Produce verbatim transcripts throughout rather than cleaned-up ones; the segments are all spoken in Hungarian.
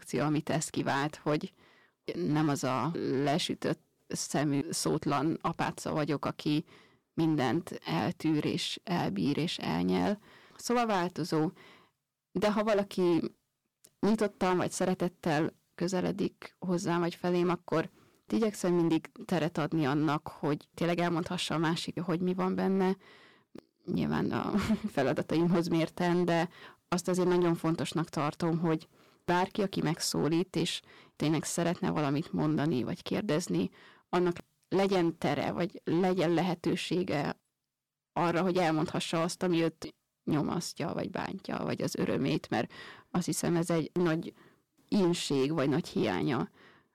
reakció, amit ez kivált, hogy nem az a lesütött szemű, szótlan apáca vagyok, aki mindent eltűr és elbír és elnyel. Szóval változó. De ha valaki nyitottan vagy szeretettel közeledik hozzám vagy felém, akkor igyekszem mindig teret adni annak, hogy tényleg elmondhassa a másik, hogy mi van benne. Nyilván a feladataimhoz mérten, de azt azért nagyon fontosnak tartom, hogy bárki, aki megszólít, és tényleg szeretne valamit mondani, vagy kérdezni, annak legyen tere, vagy legyen lehetősége arra, hogy elmondhassa azt, ami őt nyomasztja, vagy bántja, vagy az örömét, mert azt hiszem ez egy nagy ínség, vagy nagy hiánya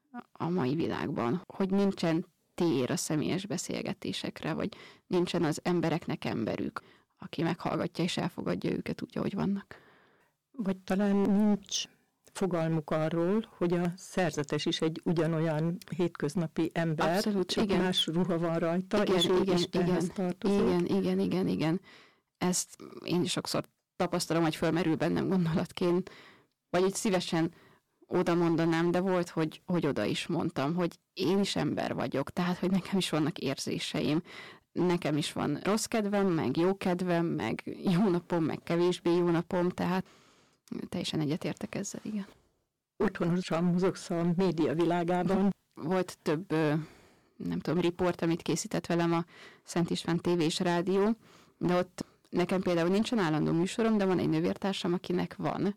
a mai világban, hogy nincsen tér a személyes beszélgetésekre, vagy nincsen az embereknek emberük, aki meghallgatja és elfogadja őket úgy, ahogy vannak. Vagy talán nincs fogalmuk arról, hogy a szerzetes is egy ugyanolyan hétköznapi ember, abszolút, csak igen. Más ruha van rajta, igen, és ő igen, Istenhez igen, tartozik. Igen, igen, igen, igen. Ezt én is sokszor tapasztalom, hogy fölmerül bennem gondolatként, vagy így szívesen oda mondanám, de volt, hogy, hogy oda is mondtam, hogy én is ember vagyok, tehát, hogy nekem is vannak érzéseim, nekem is van rossz kedvem, meg jó kedvem, meg jó napom, meg kevésbé jó napom, tehát teljesen egyetértek ezzel, igen. Otthonosan mozogsz a média világában. Volt több, nem tudom, riport, amit készített velem a Szent István té vé és rádió, de ott nekem például nincsen állandó műsorom, de van egy nővértársam, akinek van.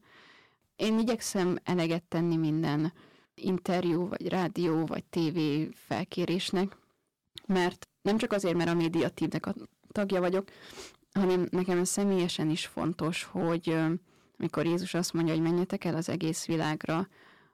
Én igyekszem eleget tenni minden interjú, vagy rádió, vagy tévé felkérésnek, mert nem csak azért, mert a médiatívnek a tagja vagyok, hanem nekem ez személyesen is fontos, hogy amikor Jézus azt mondja, hogy menjetek el az egész világra,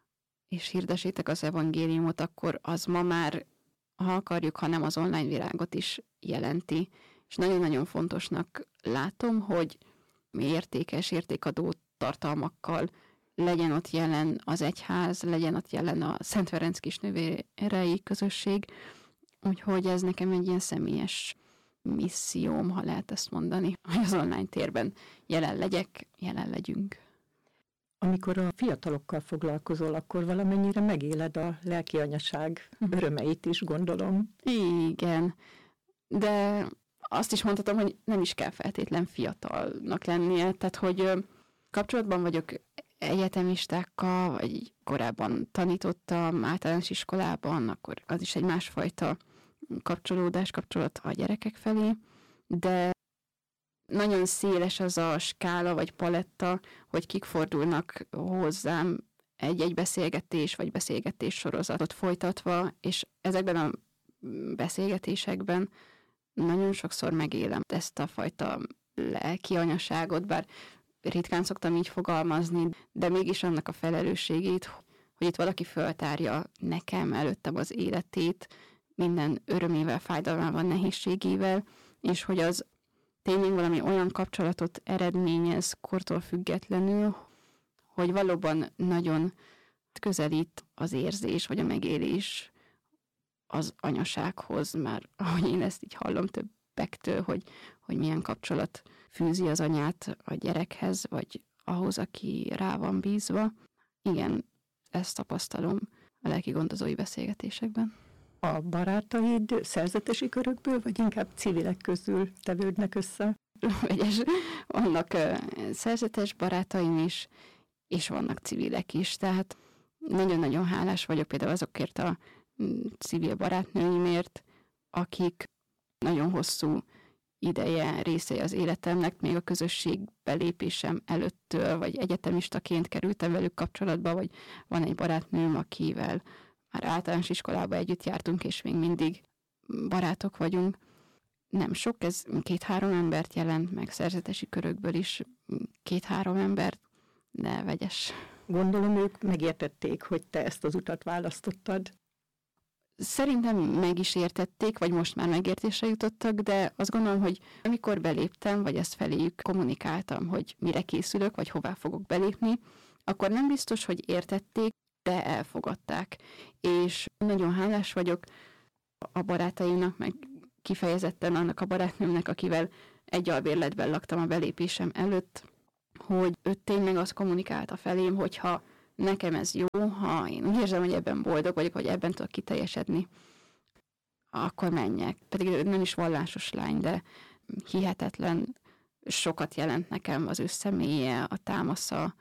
és hirdessétek az evangéliumot, akkor az ma már, ha akarjuk, ha nem az online világot is jelenti. És nagyon-nagyon fontosnak látom, hogy értékes, értékadó tartalmakkal legyen ott jelen az egyház, legyen ott jelen a Szent Ferenc kisnővérei közösség, úgyhogy ez nekem egy ilyen személyes misszióm, ha lehet ezt mondani, hogy az online térben jelen legyek, jelen legyünk. Amikor a fiatalokkal foglalkozol, akkor valamennyire megéled a lelki anyaság örömeit is, gondolom. Igen, de azt is mondhatom, hogy nem is kell feltétlen fiatalnak lennie, tehát hogy kapcsolatban vagyok egyetemistákkal, vagy korábban tanítottam általános iskolában, akkor az is egy másfajta kapcsolódás, kapcsolat a gyerekek felé, de nagyon széles az a skála vagy paletta, hogy kik fordulnak hozzám egy-egy beszélgetés vagy beszélgetés sorozatot folytatva, és ezekben a beszélgetésekben nagyon sokszor megélem ezt a fajta lelki anyaságot, bár ritkán szoktam így fogalmazni, de mégis annak a felelősségét, hogy itt valaki föltárja nekem előttem az életét, minden örömével, fájdalmával, nehézségével, és hogy az tényleg valami olyan kapcsolatot eredményez kortól függetlenül, hogy valóban nagyon közelít az érzés, vagy a megélés az anyasághoz, már ahogy én ezt így hallom többektől, hogy, hogy milyen kapcsolat fűzi az anyát a gyerekhez, vagy ahhoz, aki rá van bízva. Igen, ezt tapasztalom a lelki gondozói beszélgetésekben. A barátaid szerzetesi körökből, vagy inkább civilek közül tevődnek össze? Vegyes, vannak uh, szerzetes barátaim is, és vannak civilek is, tehát nagyon-nagyon hálás vagyok például azokért a civil barátnőimért, akik nagyon hosszú ideje részei az életemnek, még a közösség belépésem előttől, vagy egyetemistaként kerültem velük kapcsolatba, vagy van egy barátnőm, akivel már általános iskolába együtt jártunk, és még mindig barátok vagyunk. Nem sok, ez két-három embert jelent, meg szerzetesi körökből is két-három embert, de vegyes. Gondolom, ők megértették, hogy te ezt az utat választottad. Szerintem meg is értették, vagy most már megértésre jutottak, de azt gondolom, hogy amikor beléptem, vagy ezt feléjük kommunikáltam, hogy mire készülök, vagy hová fogok belépni, akkor nem biztos, hogy értették, de elfogadták. És nagyon hálás vagyok a barátaimnak, meg kifejezetten annak a barátnőmnek, akivel egy albérletben laktam a belépésem előtt, hogy ő tényleg azt kommunikálta felém, hogyha nekem ez jó, ha én úgy érzem, hogy ebben boldog vagyok, vagy ebben tudok kiteljesedni, akkor menjek. Pedig nem is vallásos lány, de hihetetlen sokat jelent nekem az ő személye, a támasza,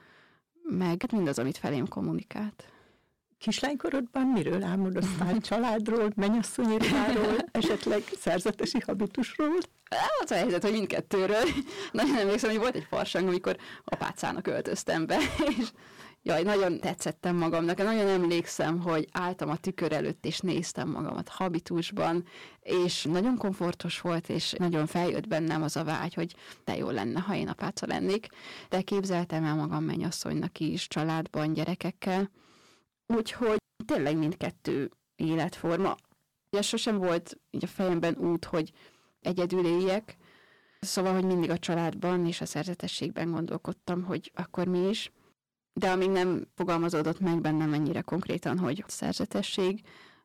meg mindaz, amit felém kommunikált. Kislánykorodban miről álmodoztál? Családról, mennyasszonyi ruháról, esetleg szerzetesi habitusról? Az a helyzet, hogy mindkettőről. Nagyon emlékszem, hogy volt egy farsang, amikor apácának öltöztem be, és jaj, nagyon tetszettem magamnak. Nagyon emlékszem, hogy álltam a tükör előtt, és néztem magamat habitusban, és nagyon komfortos volt, és nagyon feljött bennem az a vágy, hogy de jó lenne, ha én apáca lennék. De képzeltem el magam mennyasszonynak is, családban, gyerekekkel. Úgyhogy tényleg mindkettő életforma. Ugye sosem volt így a fejemben út, hogy egyedül éljek, szóval, hogy mindig a családban és a szerzetességben gondolkodtam, hogy akkor mi is. De amíg nem fogalmazódott meg bennem ennyire konkrétan, hogy szerzetesség,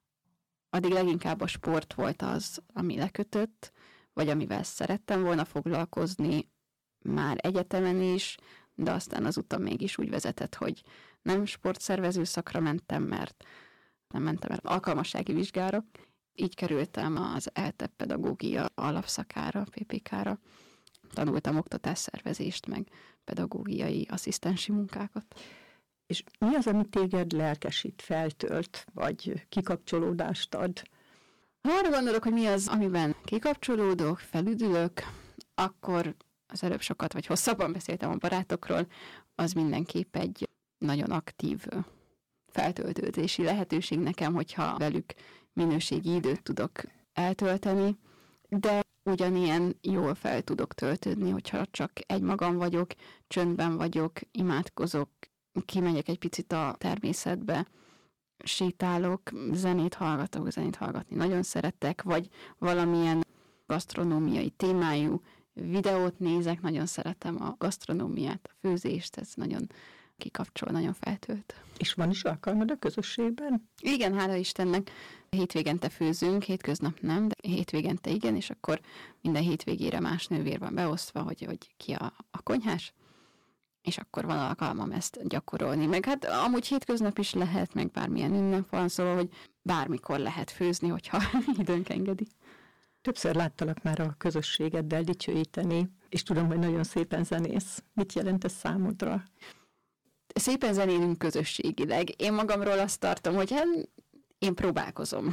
addig leginkább a sport volt az, ami lekötött, vagy amivel szerettem volna foglalkozni már egyetemen is, de aztán az utam mégis úgy vezetett, hogy nem sportszervező szakra mentem, mert nem mentem el alkalmassági vizsgára. Így kerültem az é té e pedagógia alapszakára, pé pé ká-ra. Tanultam oktatásszervezést, meg pedagógiai asszisztensi munkákat. És mi az, ami téged lelkesít, feltölt, vagy kikapcsolódást ad? Ha arra gondolok, hogy mi az, amiben kikapcsolódok, felüdülök, akkor az előbb sokat vagy hosszabban beszéltem a barátokról, az mindenképp egy nagyon aktív feltöltődési lehetőség nekem, hogyha velük minőségi időt tudok eltölteni, de ugyanilyen jól fel tudok töltődni, hogyha csak egymagam vagyok, csöndben vagyok, imádkozok, kimegyek egy picit a természetbe, sétálok, zenét hallgatok, zenét hallgatni nagyon szeretek, vagy valamilyen gasztronómiai témájú videót nézek, nagyon szeretem a gasztronómiát, a főzést, ez nagyon kikapcsol, nagyon feltölt. És van is alkalmad a közösségben? Igen, hála Istennek. Hétvégente főzünk, hétköznap nem, de hétvégente igen, és akkor minden hétvégére más nővér van beosztva, hogy, hogy ki a, a konyhás, és akkor van alkalmam ezt gyakorolni. Meg hát amúgy hétköznap is lehet, meg bármilyen ünnep van, szóval, hogy bármikor lehet főzni, hogyha időnk engedi. Többször láttalak már a közösségeddel dicsőíteni, és tudom, hogy nagyon szépen zenész. Mit jelent ez számodra? Szépen zenélünk közösségileg. Én magamról azt tartom, hogy hát én próbálkozom.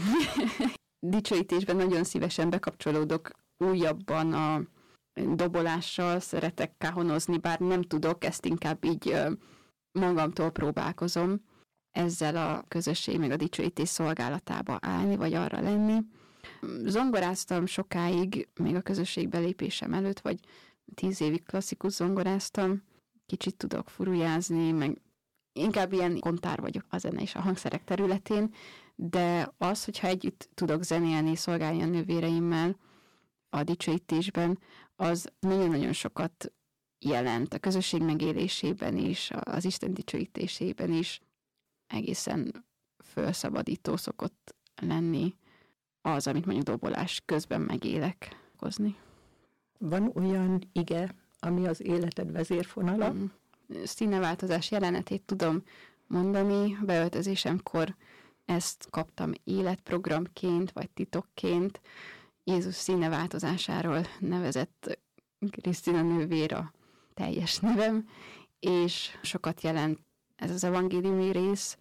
Dicsőítésben nagyon szívesen bekapcsolódok újabban a dobolással, szeretek káhonozni, bár nem tudok, ezt inkább így magamtól próbálkozom ezzel a közösség meg a dicsőítés szolgálatába állni, vagy arra lenni. Zongoráztam sokáig, még a közösség belépésem előtt, vagy tíz évig klasszikus zongoráztam, kicsit tudok furujázni, meg inkább ilyen kontár vagyok a zene és a hangszerek területén, de az, hogyha együtt tudok zenélni, szolgálni a nővéreimmel a dicsőítésben, az nagyon-nagyon sokat jelent a közösség megélésében is, az Isten dicsőítésében is. Egészen felszabadító szokott lenni az, amit mondjuk dobolás közben megélek. Hozni. Van olyan ige, ami az életed vezérfonala? Mm. Színeváltozás jelenetét tudom mondani. Beöltözésemkor ezt kaptam életprogramként, vagy titokként. Jézus színeváltozásáról nevezett Krisztina nővér a teljes nevem, és sokat jelent ez az evangéliumi rész.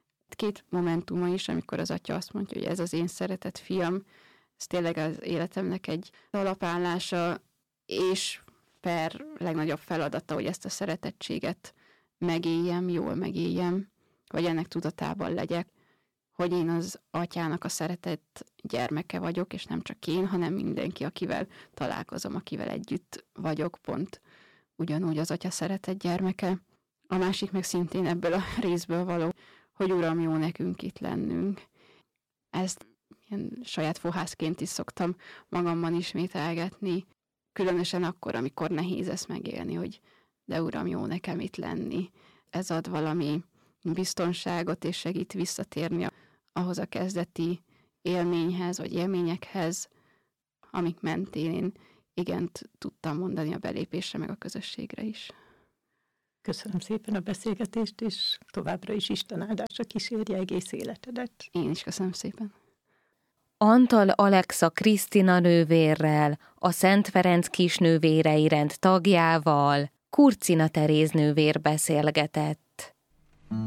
Két momentuma is, amikor az atya azt mondja, hogy ez az én szeretett fiam, ez tényleg az életemnek egy alapállása, és per legnagyobb feladata, hogy ezt a szeretettséget megéljem, jól megéljem, hogy ennek tudatában legyek, hogy én az atyának a szeretett gyermeke vagyok, és nem csak én, hanem mindenki, akivel találkozom, akivel együtt vagyok, pont ugyanúgy az atya szeretett gyermeke. A másik meg szintén ebből a részből való, hogy Uram, jó nekünk itt lennünk. Ezt ilyen saját fohászként is szoktam magamban ismételgetni, különösen akkor, amikor nehéz ezt megélni, hogy de Uram, jó nekem itt lenni. Ez ad valami biztonságot, és segít visszatérni ahhoz a kezdeti élményhez, vagy élményekhez, amik mentén én igent tudtam mondani a belépésre, meg a közösségre is. Köszönöm szépen a beszélgetést, és továbbra is Isten áldása kísérje egész életedet. Én is köszönöm szépen. Antal Alexa Krisztina nővérrel, a Szent Ferenc kisnővérei rend tagjával Kurcina Teréz nővér beszélgetett.